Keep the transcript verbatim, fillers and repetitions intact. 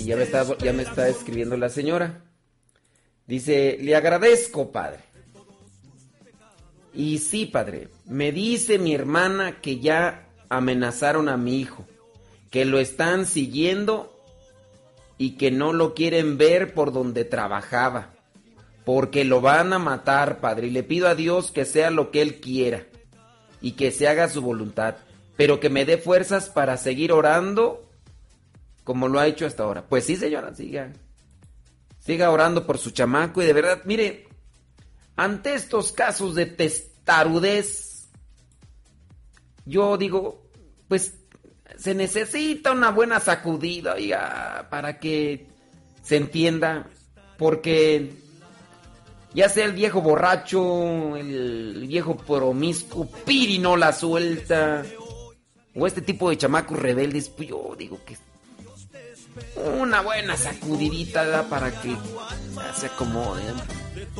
Y ya me está, ya me está escribiendo la señora. Dice, le agradezco, padre. Y sí, padre, me dice mi hermana que ya amenazaron a mi hijo, que lo están siguiendo y que no lo quieren ver por donde trabajaba, porque lo van a matar, padre. Y le pido a Dios que sea lo que Él quiera y que se haga su voluntad, pero que me dé fuerzas para seguir orando como lo ha hecho hasta ahora. Pues sí, señora, siga. Siga orando por su chamaco y de verdad, mire, ante estos casos de testarudez, yo digo, pues se necesita una buena sacudida, oiga, para que se entienda, porque ya sea el viejo borracho, el viejo promiscuo, piri no la suelta, o este tipo de chamacos rebeldes, pues yo digo que una buena sacudidita, ¿verdad? Para que se acomoden.